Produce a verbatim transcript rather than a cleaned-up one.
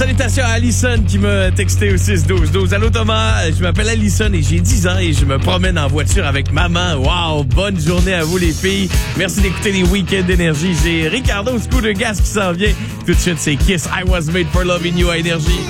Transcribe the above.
Salutations à Alison qui m'a texté au six douze douze. Allô Thomas, je m'appelle Alison et j'ai dix ans et je me promène en voiture avec maman. Wow, bonne journée à vous les filles. Merci d'écouter les week-ends d'énergie. J'ai Ricardo Scooter Gas qui s'en vient. Tout de suite, c'est Kiss, I Was Made for Loving You à Énergie.